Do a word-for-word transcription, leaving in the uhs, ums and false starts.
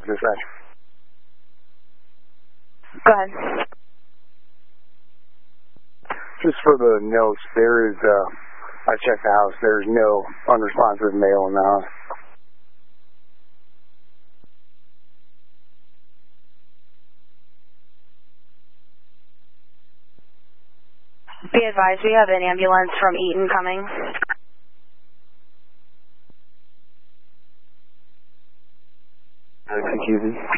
dispatch. Go ahead. Just for the notes, there is, uh, I checked the house, there's no unresponsive male in the house. Be advised, we have an ambulance from Eaton coming. Excuse me.